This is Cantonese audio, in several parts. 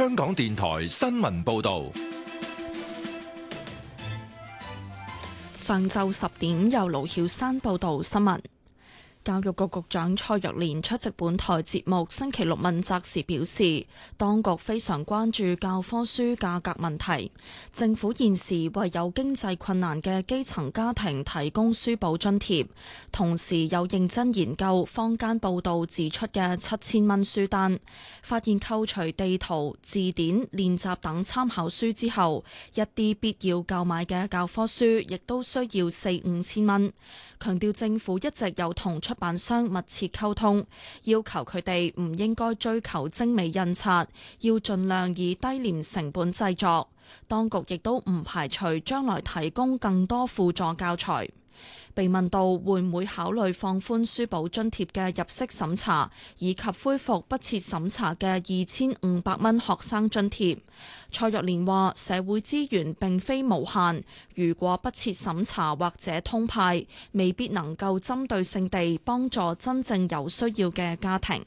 香港電台新聞報道。 上晝10點，由盧曉山報道新聞。教育局局長蔡若蓮出席本台節目星期六問責時表示，當局非常關注教科書價格問題。政府現時為有經濟困難嘅基層家庭提供書簿津貼，同時有認真研究坊間報道指出嘅7000蚊書單，發現扣除地圖、字典、練習等參考書之後，一啲必要購買嘅教科書亦都需要4-5千蚊。強調政府一直有同出版商密切溝通，要求佢哋唔應該追求精美印刷，要盡量以低廉成本製作。當局亦都唔排除將來提供更多輔助教材。被問到會唔會考慮放寬書簿津貼嘅入息審查，以及恢復不設審查嘅2500蚊學生津貼，蔡若蓮話：社會資源並非無限，如果不設審查或者通派，未必能夠針對性地幫助真正有需要嘅家庭。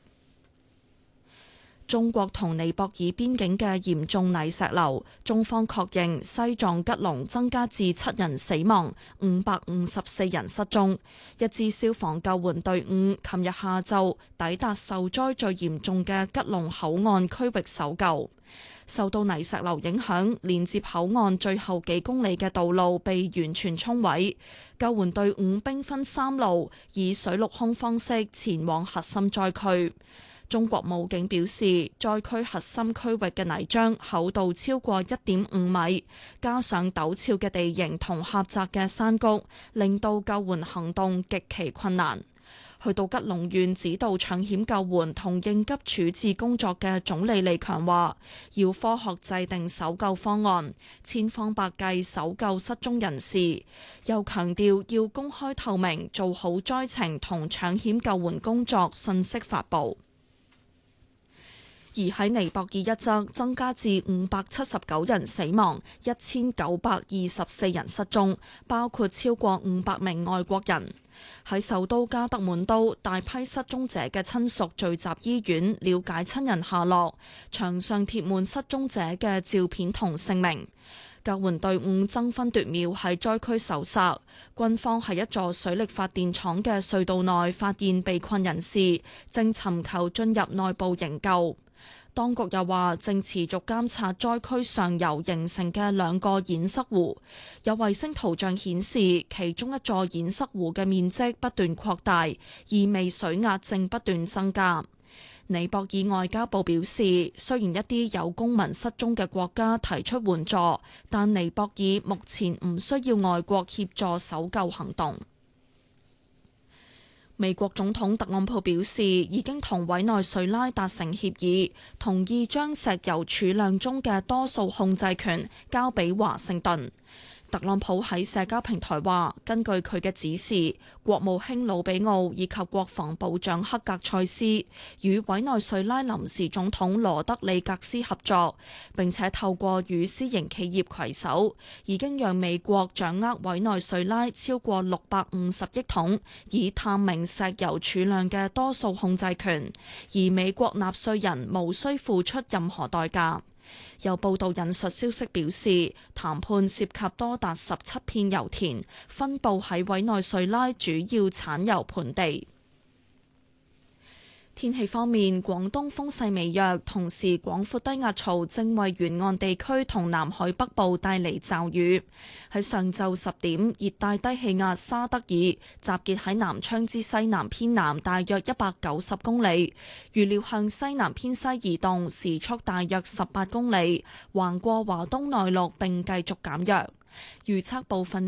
中國同尼泊爾邊境嘅嚴重泥石流，中方確認西藏吉隆增加至7人死亡，554人失蹤。一支消防救援隊伍琴日下晝抵達受災最嚴重嘅吉隆口岸區域搜救。受到泥石流影響，連接口岸最後幾公里嘅道路被完全沖毀。救援隊伍兵分3路，以水陸空方式前往核心災區。中國武警表示，災區核心區域嘅泥漿厚度超過1.5米，加上陡峭嘅地形同狹窄嘅山谷，令到救援行動極其困難。去到吉隆縣指導搶險救援同應急處置工作嘅總理李強話，要科學制定搜救方案，千方百計搜救失蹤人士，又強調要公開透明，做好災情同搶險救援工作信息發布。而喺尼泊爾一則增加至579人死亡，1924人失蹤，包括超過500名外國人。喺首都加德滿都，大批失蹤者嘅親屬聚集醫院了解親人下落，牆上貼滿失蹤者嘅照片同姓名。救援隊伍爭分奪秒喺災區搜索，軍方喺一座水力發電廠嘅隧道內發現被困人士，正尋求進入內部營救。當局又話正持續監察災區上游形成嘅2個堰塞湖，有衛星圖像顯示其中一座堰塞湖嘅面積不斷擴大，意味水壓正不斷增加。尼泊爾外交部表示，雖然一啲有公民失蹤嘅國家提出援助，但尼泊爾目前唔需要外國協助搜救行動。美國總統特朗普表示，已經同委內瑞拉達成協議，同意將石油儲量中嘅多數控制權交俾華盛頓。特朗普喺社交平台話，根據佢嘅指示，國務卿魯比奧以及國防部長克格塞斯與委內瑞拉臨時總統羅德里格斯合作，並且透過與私營企業攜手，已經讓美國掌握委內瑞拉超過650億桶已探明石油儲量嘅多數控制權，而美國納稅人無需付出任何代價。有報道引述消息表示，談判涉及多達17片油田，分佈喺委內瑞拉主要產油盆地。天氣方面，廣東風勢微弱，同時廣闊低壓槽正為沿岸地區同南海北部帶嚟驟雨。喺上晝10點，熱帶低氣壓沙德爾集結喺南昌之西南偏南大約190公里，預料向西南偏西移動，時速大約18公里，橫過華東內陸並繼續減弱。預測部分